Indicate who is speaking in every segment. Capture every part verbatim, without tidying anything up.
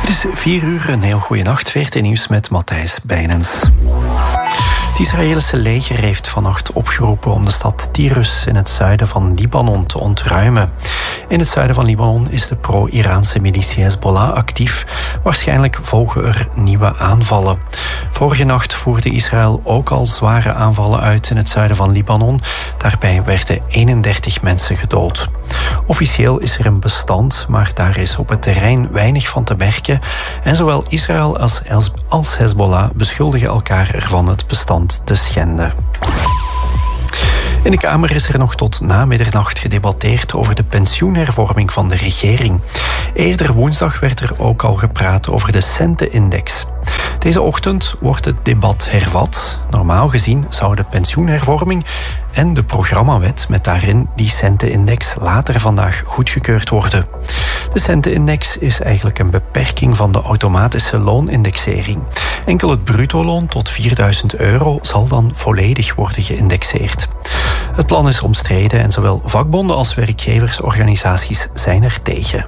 Speaker 1: is vier uur, een heel goede nacht. V R T Nieuws met Matthijs Bijnens. Het Israëlische leger heeft vannacht opgeroepen om de stad Tyrus in het zuiden van Libanon te ontruimen. In het zuiden van Libanon is de pro-Iraanse militie Hezbollah actief. Waarschijnlijk volgen er nieuwe aanvallen. Vorige nacht voerde Israël ook al zware aanvallen uit in het zuiden van Libanon. Daarbij werden eenendertig mensen gedood. Officieel is er een bestand, maar daar is op het terrein weinig van te merken. En zowel Israël als, als Hezbollah beschuldigen elkaar ervan het bestand te schenden. In de Kamer is er nog tot na middernacht gedebatteerd over de pensioenhervorming van de regering. Eerder woensdag werd er ook al gepraat over de centenindex. Deze ochtend wordt het debat hervat. Normaal gezien zou de pensioenhervorming en de programmawet met daarin die centenindex later vandaag goedgekeurd worden. De centenindex is eigenlijk een beperking van de automatische loonindexering. Enkel het bruto-loon tot vierduizend euro zal dan volledig worden geïndexeerd. Het plan is omstreden en zowel vakbonden als werkgeversorganisaties zijn er tegen.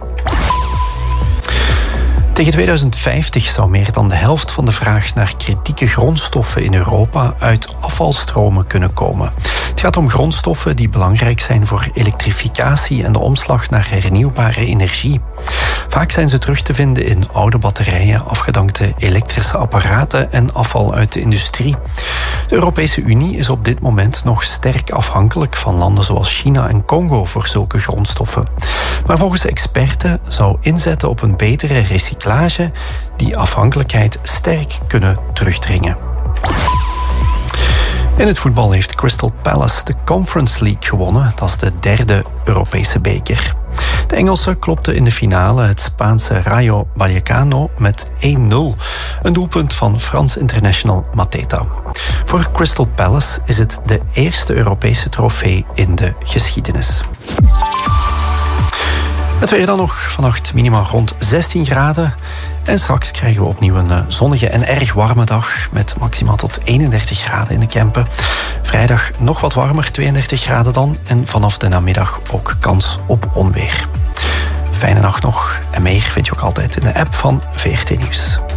Speaker 1: Tegen tweeduizend vijftig zou meer dan de helft van de vraag naar kritieke grondstoffen in Europa uit afvalstromen kunnen komen. Het gaat om grondstoffen die belangrijk zijn voor elektrificatie en de omslag naar hernieuwbare energie. Vaak zijn ze terug te vinden in oude batterijen, afgedankte elektrische apparaten en afval uit de industrie. De Europese Unie is op dit moment nog sterk afhankelijk van landen zoals China en Congo voor zulke grondstoffen. Maar volgens experten zou inzetten op een betere recyclage die afhankelijkheid sterk kunnen terugdringen. In het voetbal heeft Crystal Palace de Conference League gewonnen. Dat is de derde Europese beker. De Engelsen klopten in de finale het Spaanse Rayo Vallecano met één nul. Een doelpunt van Frans international Mateta. Voor Crystal Palace is het de eerste Europese trofee in de geschiedenis. Het weer dan nog vannacht minimaal rond zestien graden. En straks krijgen we opnieuw een zonnige en erg warme dag met maximaal tot eenendertig graden in de Kempen. Vrijdag nog wat warmer, tweeëndertig graden dan. En vanaf de namiddag ook kans op onweer. Fijne nacht nog. En meer vind je ook altijd in de app van V R T Nieuws.